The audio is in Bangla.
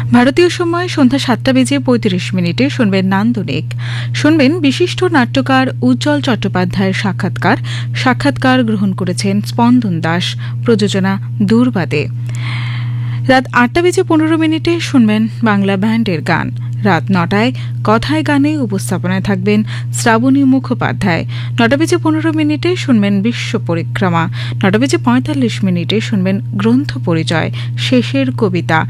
ভারতীয় সময় সন্ধ্যা 7:35 শুনবেন নান্দনিক, শুনবেন বিশিষ্ট নাট্যকার উজ্জ্বল চট্টোপাধ্যায়ের সাক্ষাৎকার গ্রহণ করেছেন স্পন্দন দাস, প্রযোজনা দুর্বাদে। রাত 8:15 শুনবেন বাংলা ব্যান্ডের গান। রাত 9টায় কথায় গানে উপস্থাপনায় থাকবেন শ্রাবণী মুখোপাধ্যায়। 9:15 শুনবেন বিশ্ব পরিক্রমা। 9:45 শুনবেন গ্রন্থ পরিচয়, শেষের কবিতা।